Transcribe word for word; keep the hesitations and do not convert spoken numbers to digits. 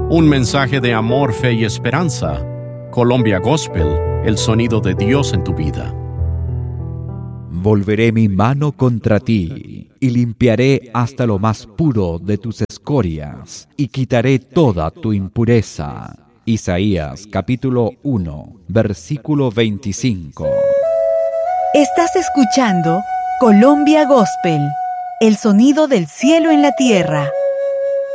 Un mensaje de amor, fe y esperanza. Colombia Gospel, el sonido de Dios en tu vida. Volveré mi mano contra ti, y limpiaré hasta lo más puro de tus escorias, y quitaré toda tu impureza. Isaías capítulo uno, versículo veinticinco. Estás escuchando Colombia Gospel, el sonido del cielo en la tierra.